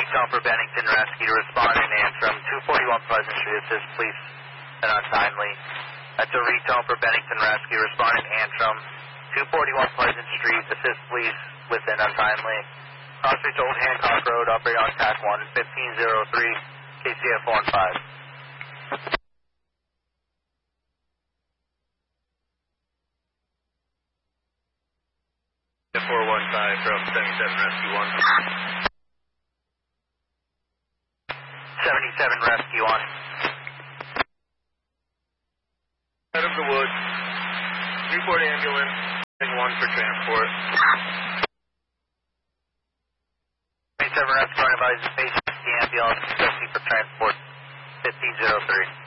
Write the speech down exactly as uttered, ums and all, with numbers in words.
retone for Bennington Rescue to respond in Antrim, two forty-one Pleasant Street, assist police and untimely. That's a retone for Bennington Rescue, respond in Antrim, two forty-one Pleasant Street, assist police with an untimely. Crossbridge Old Hancock Road, operate on T A C one, fifteen oh three, K C F one five. four one five from seventy-seven Rescue one. seventy-seven Rescue one. Out of the woods. Newport ambulance, one for transport. seventy-seven Rescue one advises patient the ambulance, fifty for transport, fifteen oh three.